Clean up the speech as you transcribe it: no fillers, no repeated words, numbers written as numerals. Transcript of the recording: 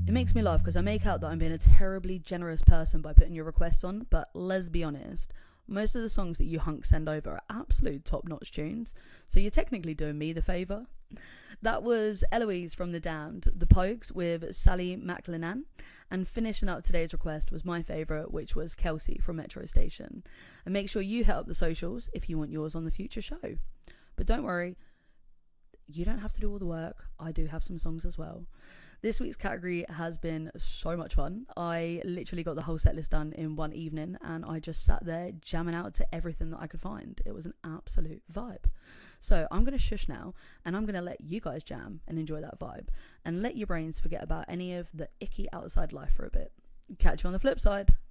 It makes me laugh because I make out that I'm being a terribly generous person by putting your requests on, but let's be honest, most of the songs that you hunks send over are absolute top-notch tunes, so you're technically doing me the favour. That was Eloise from The Damned, The Pogues with Sally McLennan, and finishing up today's request was my favourite, which was Kelsey from Metro Station. And make sure you hit up the socials if you want yours on the future show. But don't worry, you don't have to do all the work. I do have some songs as well. This week's category has been so much fun. I literally got the whole set list done in one evening and I just sat there jamming out to everything that I could find. It was an absolute vibe. So I'm going to shush now and I'm going to let you guys jam and enjoy that vibe and let your brains forget about any of the icky outside life for a bit. Catch you on the flip side.